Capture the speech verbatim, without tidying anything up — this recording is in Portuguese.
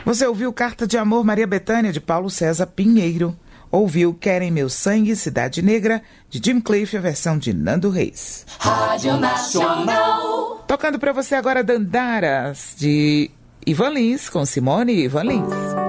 Você ouviu Carta de Amor Maria Bethânia, de Paulo César Pinheiro. Ouviu Querem Meu Sangue, Cidade Negra, de Jim Cliff, a versão de Nando Reis. Rádio Nacional. Tocando para você agora Dandaras, de Ivan Lins, com Simone e Ivan Lins.